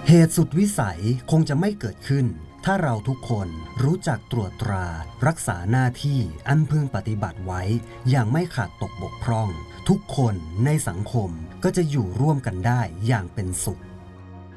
เหตุสุดวิสัยคงจะไม่เกิดขึ้นถ้าเราทุกคนรู้จักตรวจตรารักษาหน้าที่อันพึงปฏิบัติไว้อย่างไม่ขาดตกบกพร่องทุกคนในสังคมก็จะอยู่ร่วมกันได้อย่างเป็นสุข